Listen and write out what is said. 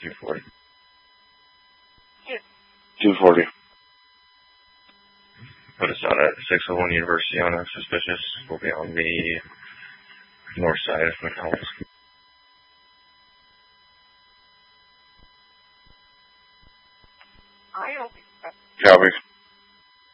240. Yes. 240. Put us out at 601 University on a suspicious. We'll be on the north side of McDonald's. I don't think so. Copy.